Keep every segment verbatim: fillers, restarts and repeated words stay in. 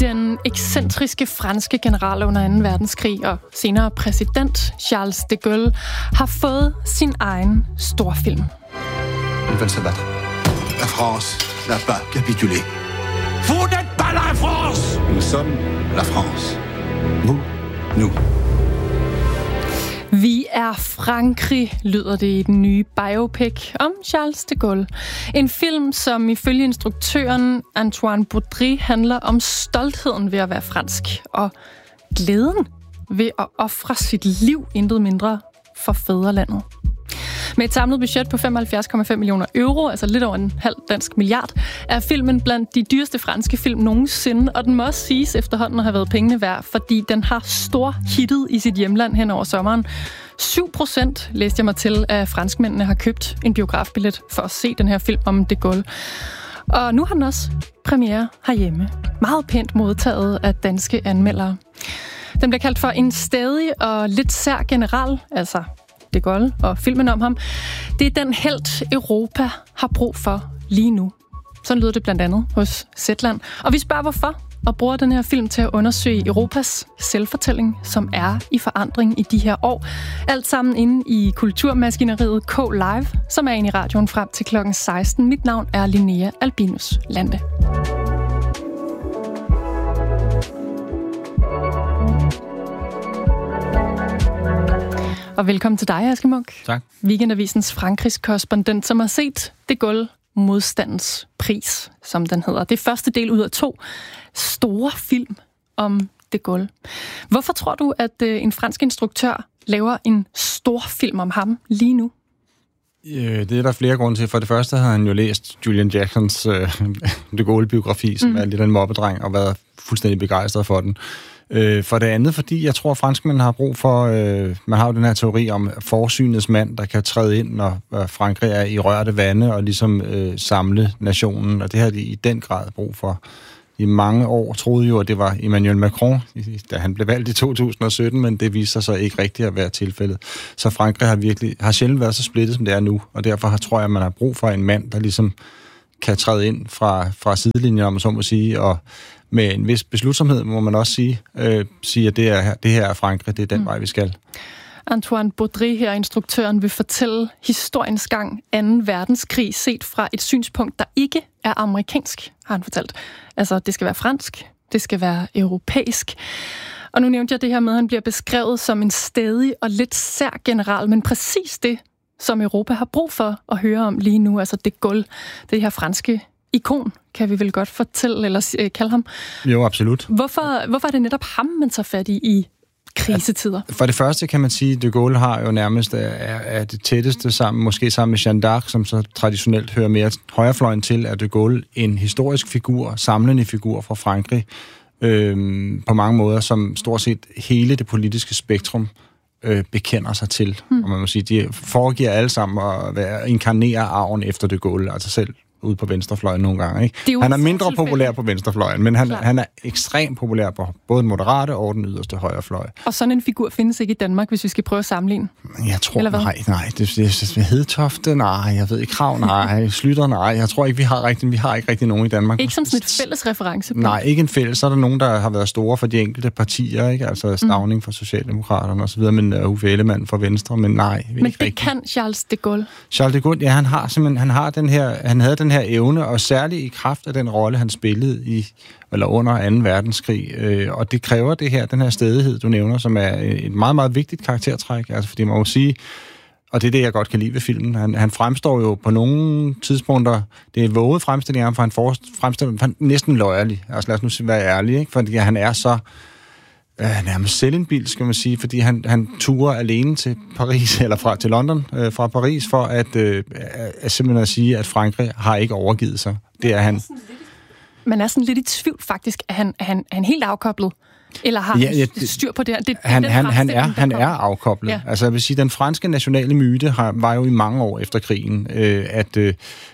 Den ekscentriske franske general under anden verdenskrig og senere præsident Charles de Gaulle har fået sin egen storfilm. Ils veulent se battre. La France n'a pas capitulé. Vous n'êtes pas la France! Nous sommes la France. Vous, nous. Vi er Frankrig, lyder det i den nye biopic om Charles de Gaulle. En film, som ifølge instruktøren Antoine Baudry handler om stoltheden ved at være fransk og glæden ved at ofre sit liv, intet mindre, for fædrelandet. Med et samlet budget på femoghalvfjerds komma fem millioner euro, altså lidt over en halv dansk milliard, er filmen blandt de dyreste franske film nogensinde, og den må også siges efterhånden at have været pengene værd, fordi den har stor hittet i sit hjemland hen over sommeren. syv procent, læste jeg mig til, af franskmændene har købt en biografbillet for at se den her film om de Gaulle. Og nu har den også premiere herhjemme. Meget pænt modtaget af danske anmeldere. Den bliver kaldt for en stædig og lidt sær general, altså de Gaulle og filmen om ham. Det er den helt Europa har brug for lige nu. Sådan lyder det blandt andet hos Zetland. Og vi spørger hvorfor, og bruger den her film til at undersøge Europas selvfortælling, som er i forandring i de her år. Alt sammen inde i kulturmaskineriet K Live, som er inde i radioen frem til klokken seksten. Mit navn er Linnea Albinus Lande. Og velkommen til dig, Aske Munk. Tak. Weekendavisens Frankrigs korrespondent, som har set de Gaulle modstandens pris, som den hedder. Det er første del ud af to store film om de Gaulle. Hvorfor tror du, at en fransk instruktør laver en stor film om ham lige nu? Det er der flere grunde til. For det første havde han jo læst Julian Jacksons uh, de Gaulle-biografi, som mm. er lidt af en mobbedreng, og været fuldstændig begejstret for den. For det andet, fordi jeg tror, at franskmænd har brug for... Øh, man har jo den her teori om forsynets mand, der kan træde ind, når øh, Frankrig er i rørte vande, og ligesom øh, samle nationen. Og det har de i den grad brug for. I mange år troede jo, at det var Emmanuel Macron, da han blev valgt i to tusind og sytten, men det viser sig ikke rigtigt at være tilfældet. Så Frankrig har virkelig har sjældent været så splittet, som det er nu, og derfor har, tror jeg, at man har brug for en mand, der ligesom kan træde ind fra, fra sidelinjen, om man så må sige, og med en vis beslutsomhed, må man også sige, øh, sige at det, er, det her er Frankrig, det er den mm. vej, vi skal. Antoine Baudry her, instruktøren, vil fortælle historiens gang anden verdenskrig set fra et synspunkt, der ikke er amerikansk, har han fortalt. Altså, det skal være fransk, det skal være europæisk. Og nu nævnte jeg det her med, at han bliver beskrevet som en stædig og lidt sær general, men præcis det, som Europa har brug for at høre om lige nu, altså de Gaulle, det her franske ikon, kan vi vel godt fortælle, eller øh, kalde ham. Jo, absolut. Hvorfor, hvorfor er det netop ham, man tager fat i i krisetider? For det første kan man sige, at de Gaulle har jo nærmest er, er det tætteste sammen, måske sammen med Jeanne d'Arc, som så traditionelt hører mere højrefløjen til, er de Gaulle en historisk figur, samlende figur fra Frankrig, øhm, på mange måder, som stort set hele det politiske spektrum øh, bekender sig til. Hmm. Og man må sige, de foregiver alle sammen at være, inkarnere arven efter de Gaulle, altså selv ude på venstrefløjen nogle gange. Ikke? Er han er mindre populær på venstrefløjen, men han, han er ekstremt populær på både den moderate og den yderste højrefløj. Og sådan en figur findes ikke i Danmark, hvis vi skal prøve at sammenligne? Jeg tror, nej, nej. Det, det, det Hedtofte, nej. Jeg ved ikke, Krav, nej. Slytter, nej. Jeg tror ikke, vi har rigtig, vi har ikke rigtig nogen i Danmark. Ikke som sådan et fælles referencepunkt? Nej, ikke en fælles. Så er der nogen, der har været store for de enkelte partier, ikke? Altså Stauning for Socialdemokraterne og så videre, men uh, Uffe Ellemann for Venstre, men nej. Men det rigtig. Kan Charles de Gaulle? Charles de Gaulle, ja, han har simpelthen, han har den her, han havde den her evne, og særligt i kraft af den rolle, han spillede i, eller under anden verdenskrig. Øh, og det kræver det her, den her stædighed, du nævner, som er et meget, meget vigtigt karaktertræk. Altså, fordi man må sige, og det er det, jeg godt kan lide ved filmen, han, han fremstår jo på nogle tidspunkter, det er våget fremstilling, for han fremstår han næsten løjerlig. Altså lad os nu være ærlige, ikke? Fordi han er så øh, nærmest selvindbildt, skal man sige, fordi han, han turer alene til Paris, eller fra til London, øh, fra Paris, for at, øh, at simpelthen at sige, at Frankrig har ikke overgivet sig. Det er han. Man er sådan lidt i tvivl faktisk, at han, er han, er han helt afkoblet? Eller har ja, ja, det, styr på det her? Det, han, det han, han, er, han er afkoblet. Ja. Altså jeg vil sige, den franske nationale myte har, var jo i mange år efter krigen, øh, at øh,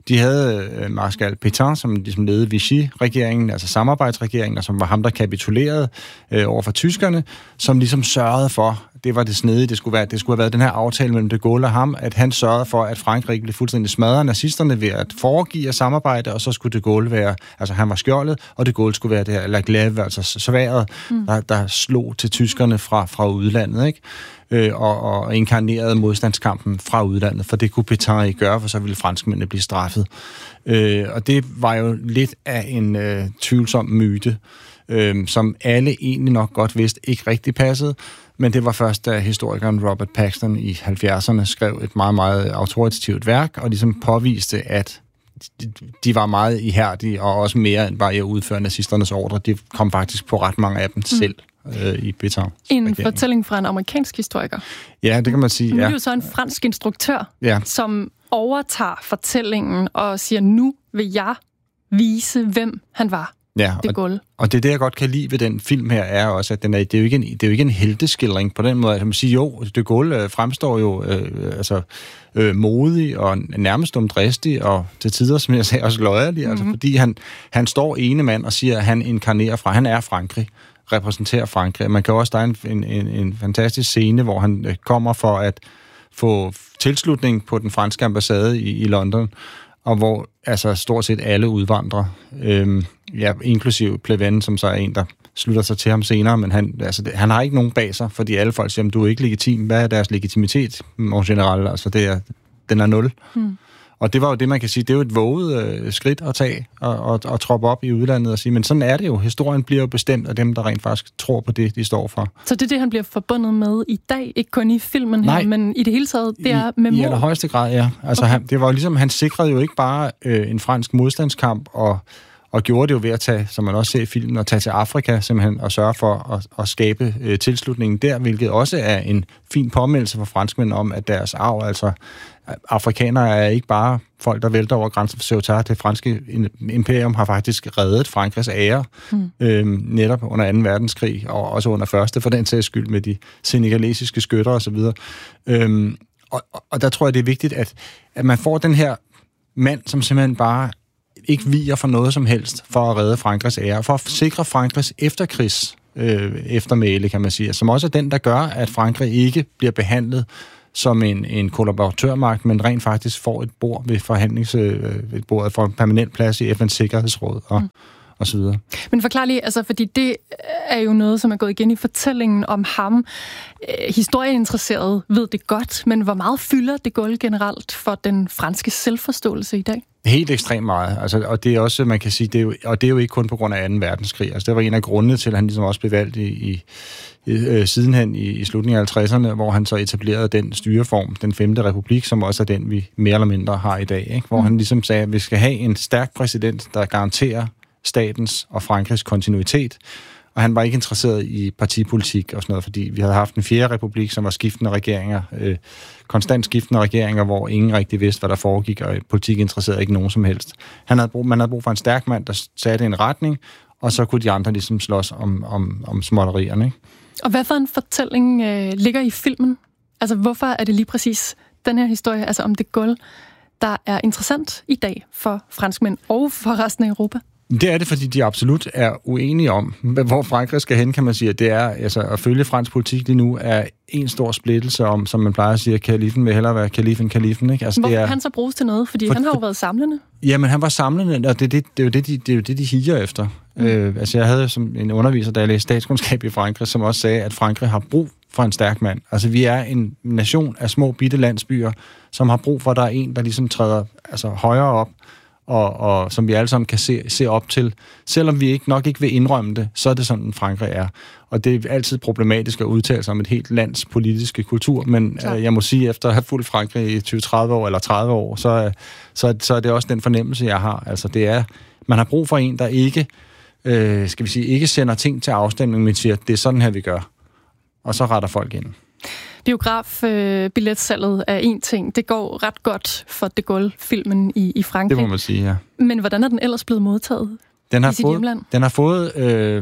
De havde øh, Marskal Pétain, som ligesom ledede Vichy-regeringen, altså samarbejdsregeringen, og som var ham, der kapitulerede øh, over for tyskerne, som ligesom sørgede for, det var det snedige, det skulle, være, det skulle have været den her aftale mellem de Gaulle og ham, at han sørgede for, at Frankrig blev fuldstændig smadret af nazisterne ved at foregive at samarbejde, og så skulle de Gaulle være, altså han var skjoldet, og de Gaulle skulle være det her, eller glaive, altså sværet, mm. der, der slog til tyskerne fra, fra udlandet, ikke? Øh, og, og inkarnerede modstandskampen fra udlandet, for det kunne Pétain ikke gøre, for så ville franskmændene blive straffet. Øh, og det var jo lidt af en øh, tvivlsom myte, øh, som alle egentlig nok godt vidste ikke rigtig passede, men det var først, da historikeren Robert Paxton i halvfjerdserne skrev et meget, meget autoritativt værk, og ligesom påviste, at de, de var meget ihærdige, og også mere end bare at udføre nazisternes ordre. De kom faktisk på ret mange af dem selv. Mm. i Pétain. En fortælling fra en amerikansk historiker. Ja, det kan man sige. Nu er ja. det jo så en fransk instruktør, ja. som overtager fortællingen og siger, nu vil jeg vise, hvem han var. Ja, det og, og det, det, jeg godt kan lide ved den film her, er også, at den er, det, er jo ikke en, det er jo ikke en helteskildring på den måde. At man siger, jo, de Gaulle øh, fremstår jo øh, altså, øh, modig og nærmest omdristig, og til tider, som jeg sagde, også løjerlig, mm-hmm. altså, fordi han, han står ene mand og siger, at han inkarnerer fra, han er Frankrig, repræsenterer Frankrig. Man kan også, der er en, en, en, en fantastisk scene, hvor han kommer for at få tilslutning på den franske ambassade i, i London, og hvor altså stort set alle udvandrer, øhm, ja, inklusive Pleven, som så er en, der slutter sig til ham senere, men han, altså, det, han har ikke nogen bag sig, fordi alle folk siger, du er ikke legitim. Hvad er deres legitimitet, en general? Altså, det er, den er nul. Hmm. Og det var jo det, man kan sige, det er jo et våget øh, skridt at tage og, og, og troppe op i udlandet og sige, men sådan er det jo. Historien bliver jo bestemt af dem, der rent faktisk tror på det, de står for. Så det er det, han bliver forbundet med i dag, ikke kun i filmen her, Nej, men i det hele taget, det er med I, mord? I allerhøjeste grad, ja. Altså, okay. han, det var jo ligesom, han sikrede jo ikke bare øh, en fransk modstandskamp, og, og gjorde det jo ved at tage, som man også ser i filmen, at tage til Afrika simpelthen og sørge for at, at skabe øh, tilslutningen der, hvilket også er en fin påmeldelse for franskmænd om, at deres arv, altså afrikanere er ikke bare folk, der vælter over grænsen for Ceuta. Det franske imperium har faktisk reddet Frankrigs ære, mm. øhm, netop under anden verdenskrig, og også under første, for den sags skyld, med de senegalesiske skytter og så videre. Øhm, og, og der tror jeg, det er vigtigt, at, at man får den her mand, som simpelthen bare ikke viger for noget som helst for at redde Frankrigs ære, for at sikre Frankrigs efterkrigs øh, eftermæle, kan man sige, som også er den, der gør, at Frankrig ikke bliver behandlet som en, en kollaboratørmagt, men rent faktisk får et bord ved forhandlingsbordet for en permanent plads i F N's Sikkerhedsråd og, mm. og så videre. Men forklar lige, altså, fordi det er jo noget, som er gået igen i fortællingen om ham. Eh, historieinteresserede ved det godt, men hvor meget fylder de Gaulle generelt for den franske selvforståelse i dag? Helt ekstremt meget. Altså, og det er også, man kan sige, det er jo, og det er jo ikke kun på grund af anden verdenskrig. Altså, det var en af grundene til, at han ligesom også blev valgt i, i, i øh, sidenhen i, i slutningen af halvtredserne, hvor han så etablerede den styreform, den femte republik, som også er den, vi mere eller mindre har i dag. Ikke? Hvor mm. han ligesom sagde, at vi skal have en stærk præsident, der garanterer statens og Frankrigs kontinuitet. Og han var ikke interesseret i partipolitik og sådan noget, fordi vi havde haft en fjerde republik, som var skiftende regeringer, øh, konstant skiftende regeringer, hvor ingen rigtig vidste, hvad der foregik, og politik interesserede ikke nogen som helst. Han havde brug, man havde brug for en stærk mand, der satte en retning, og så kunne de andre ligesom slås om, om, om småtterierne. Ikke? Og hvad for en fortælling øh, ligger i filmen? Altså, hvorfor er det lige præcis den her historie, altså om de Gaulle, der er interessant i dag for franskmænd og for resten af Europa? Det er det, fordi de absolut er uenige om, hvor Frankrig skal hen, kan man sige. Det er, altså, at følge fransk politik lige nu er en stor splittelse om, som man plejer at sige, at kalifen vil hellere være kalifen, kalifen, ikke? Altså, Hvorfor det er, han så bruges til noget? Fordi for, han har jo været samlende. Jamen, han var samlende, og det, det, det, er, jo det, de, det er jo det, de higer efter. Mm. Øh, altså, jeg havde som en underviser, da jeg læste statskundskab i Frankrig, som også sagde, at Frankrig har brug for en stærk mand. Altså, vi er en nation af små, bitte landsbyer, som har brug for, at der er en, der ligesom træder altså, højere op, Og, og som vi alle sammen kan se, se op til. Selvom vi ikke nok ikke vil indrømme det, så er det sådan, Frankrig er. Og det er altid problematisk at udtale sig om et helt lands politiske kultur, men øh, jeg må sige, efter at have fulgt Frankrig i tyve til tredive år eller tredive år, så, så, så er det også den fornemmelse, jeg har. Altså, det er, man har brug for en, der ikke, øh, skal vi sige, ikke sender ting til afstemning, men siger, det er sådan her, vi gør. Og så retter folk ind. Biograf-billetsalget øh, er en ting. Det går ret godt for de Gaulle-filmen i, i Frankrig. Det må man sige, ja. Men hvordan er den ellers blevet modtaget den har i sit fået, hjemland? Den har fået... Øh,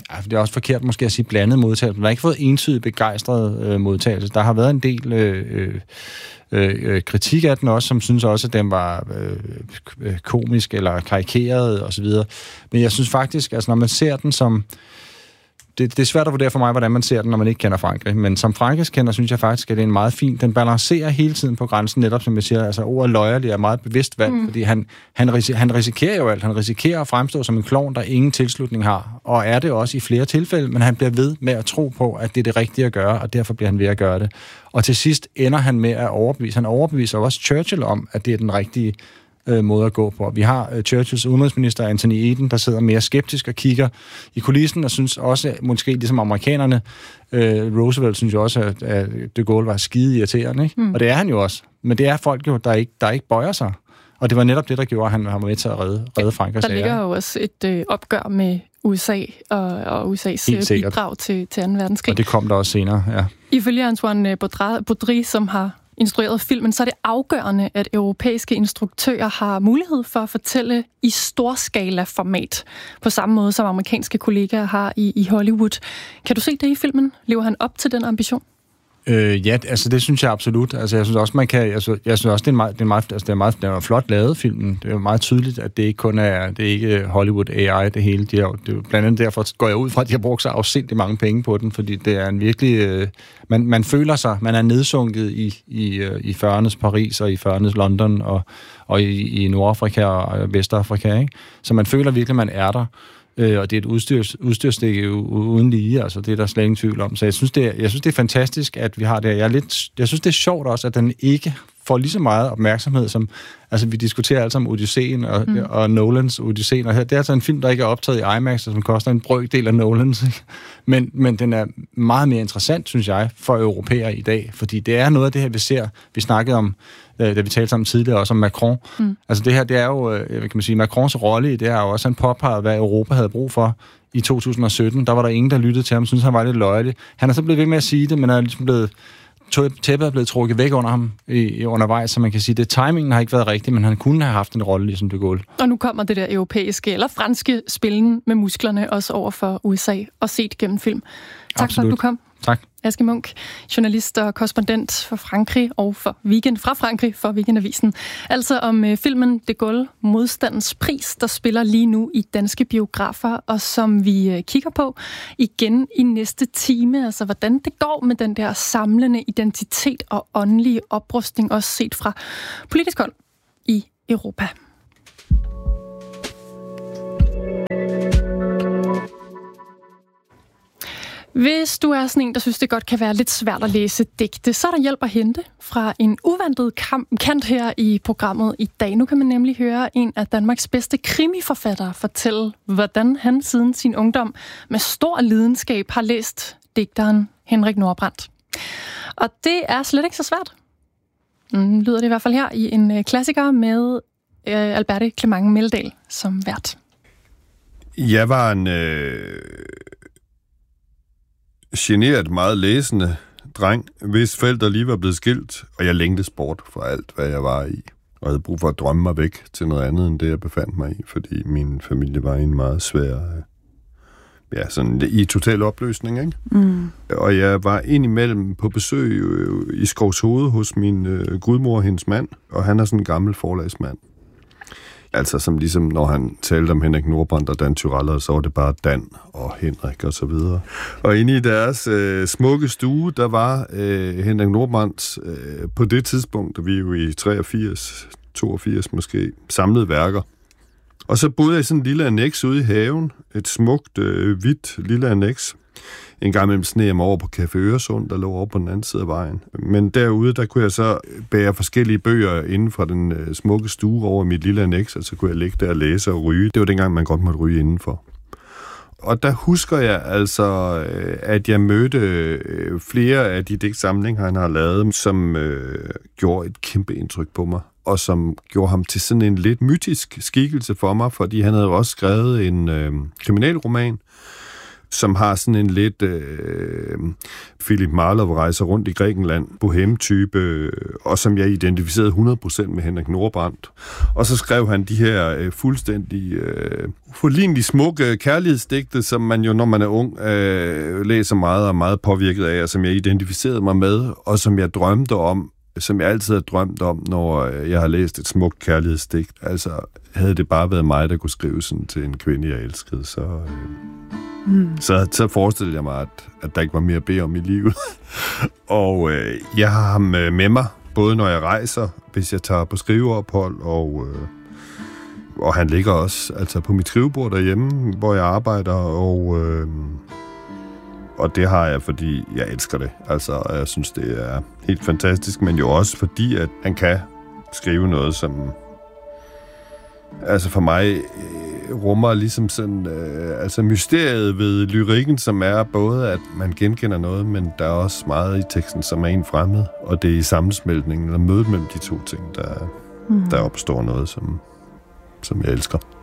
Ja, det er også forkert måske at sige blandet modtagelse. Man har ikke fået entydigt begejstret øh, modtagelse. Der har været en del øh, øh, øh, kritik af den også, som synes også, at den var øh, komisk eller karikeret osv. Men jeg synes faktisk, altså når man ser den som... Det, det er svært at vurdere for mig, hvordan man ser den, når man ikke kender Frankrig. Men som Frankrig kender, synes jeg faktisk, at det er en meget fin... Den balancerer hele tiden på grænsen, netop som jeg siger. Altså ordet løjerlig er meget bevidst valgt, mm. fordi han, han, ris- han risikerer jo alt. Han risikerer at fremstå som en klovn, der ingen tilslutning har. Og er det også i flere tilfælde, men han bliver ved med at tro på, at det er det rigtige at gøre, og derfor bliver han ved at gøre det. Og til sidst ender han med at overbevise. Han overbeviser også Churchill om, at det er den rigtige øh, måde at gå på. Vi har øh, Churchills udenrigsminister Anthony Eden, der sidder mere skeptisk og kigger i kulissen, og synes også, måske ligesom amerikanerne, øh, Roosevelt synes jo også, at, at de Gaulle var skide irriterende, ikke? Mm. Og det er han jo også. Men det er folk jo, der ikke, der ikke bøjer sig. Og det var netop det, der gjorde, at han var med til at redde, redde Frankrig. Der ligger jo også et øh, opgør med U S A og, og U S A's bidrag til, til anden verdenskrig. Og det kom der også senere, ja. Ifølge Antoine Baudry, som har instrueret filmen, så er det afgørende, at europæiske instruktører har mulighed for at fortælle i storskala-format, på samme måde som amerikanske kollegaer har i, i Hollywood. Kan du se det i filmen? Lever han op til den ambition? Øh, ja, altså det synes jeg absolut. Altså jeg synes også man kan, altså, jeg synes også det er en meget, det er meget, altså det er meget, det er flot lavet filmen. Det er jo meget tydeligt, at det ikke kun er, det er ikke Hollywood A I det hele. De er, det er jo blandt andet derfor går jeg ud fra, at de har brugt så afsindigt mange penge på den, fordi det er en virkelig, øh, man, man føler sig, man er nedsunket i i i fyrreernes Paris og i fyrreernes London og og i, i Nordafrika og Vestafrika, ikke? Så man føler virkelig, man er der. Øh, og det er et udstyrs, udstyrstikke uden lige, altså det er der slet ingen tvivl om. Så jeg synes, det er, jeg synes, det er fantastisk, at vi har det. Jeg, er lidt, jeg synes, det er sjovt også, at den ikke får lige så meget opmærksomhed som... Altså, vi diskuterer altså om Odysseen og, mm. og Nolans Odysseen, og her, det er altså en film, der ikke er optaget i IMAX, og som koster en brøkdel af Nolans, ikke? Men, men den er meget mere interessant, synes jeg, for europæere i dag, fordi det er noget af det her, vi ser. Vi snakkede om, da vi talte sammen tidligere, også om Macron. Mm. Altså det her, det er jo, hvad kan man sige, Macrons rolle i det er jo også, han påpegede, hvad Europa havde brug for i to tusind og sytten. Der var der ingen, der lyttede til ham, synes han var lidt løjelig. Han er så blevet ved med at sige det, men er ligesom blevet... Tæppet er blevet trukket væk under ham i, i undervejs, så man kan sige, at timingen har ikke været rigtig, men han kunne have haft en rolle ligesom de Gaulle. Og nu kommer det der europæiske eller franske spillen med musklerne også over for U S A og set gennem film. Tak Absolut. For, at du kom. Tak. Aske Munk, journalist og korrespondent for Frankrig og for Weekend, fra Frankrig for Weekendavisen. Altså om øh, filmen De Gaulle, Modstandens pris, der spiller lige nu i danske biografer, og som vi øh, kigger på igen i næste time. Altså hvordan det går med den der samlende identitet og åndelige oprustning, også set fra politisk hold i Europa. Hvis du er sådan en, der synes, det godt kan være lidt svært at læse digte, så er der hjælp at hente fra en uventet kamp, kant her i programmet i dag. Nu kan man nemlig høre en af Danmarks bedste krimiforfattere fortælle, hvordan han siden sin ungdom med stor lidenskab har læst digteren Henrik Nordbrandt. Og det er slet ikke så svært. Mm, lyder det i hvert fald her i en klassiker med øh, Alberte Clement Meldal som vært. Jeg var en... Øh generet, meget læsende dreng, hvis forældre lige var blevet skilt, og jeg længtes bort fra alt, hvad jeg var i. Og jeg havde brug for at drømme mig væk til noget andet, end det, jeg befandt mig i, fordi min familie var i en meget svær... Ja, sådan i total opløsning, ikke? Mm. Og jeg var indimellem på besøg i Skovshoved hos min øh, gudmor og hendes mand, og han er sådan en gammel forlagsmand. Altså som ligesom, når han talte om Henrik Nordbrandt og Dan Tyrell, så var det bare Dan og Henrik og så videre. Og inde i deres øh, smukke stue, der var øh, Henrik Nordbrandt øh, på det tidspunkt, da vi jo i treogfirs, toogfirs måske, samlede værker. Og så boede jeg i sådan en lille anneks ude i haven, et smukt, øh, hvidt lille anneks. En gang imellem sneg jeg mig over på Café Øresund, der lå over på den anden side af vejen. Men derude, der kunne jeg så bære forskellige bøger inden fra den øh, smukke stue over mit lille anneks, og så kunne jeg ligge der og læse og ryge. Det var dengang, man godt måtte ryge indenfor. Og der husker jeg altså, øh, at jeg mødte øh, flere af de digtsamlinger, han har lavet, som øh, gjorde et kæmpe indtryk på mig, og som gjorde ham til sådan en lidt mytisk skikkelse for mig, fordi han havde også skrevet en øh, kriminalroman, som har sådan en lidt øh, Philip Marlowe rejser rundt i Grækenland, bohem-type, øh, og som jeg identificerede hundrede procent med Henrik Nordbrandt. Og så skrev han de her øh, fuldstændig øh, forlignelig smukke kærlighedsdigte, som man jo, når man er ung, øh, læser meget og meget påvirket af, og som jeg identificerede mig med, og som jeg drømte om, som jeg altid har drømt om, når jeg har læst et smukt kærlighedsdigt. Altså, havde det bare været mig, der kunne skrive sådan til en kvinde, jeg elskede, så, øh, mm. så, så forestillede jeg mig, at, at der ikke var mere at bede om i livet. Og øh, jeg har ham med mig, både når jeg rejser, hvis jeg tager på skriveophold, og, øh, og han ligger også altså på mit skrivebord derhjemme, hvor jeg arbejder, og... Øh, Og det har jeg, fordi jeg elsker det. Altså, jeg synes, det er helt fantastisk, men jo også fordi, at han kan skrive noget, som altså for mig øh, rummer ligesom sådan, øh, altså mysteriet ved lyrikken, som er både, at man genkender noget, men der er også meget i teksten, som er en fremmed, og det er i sammensmeltningen, eller mødet mellem de to ting, der, mm. der opstår noget, som, som jeg elsker.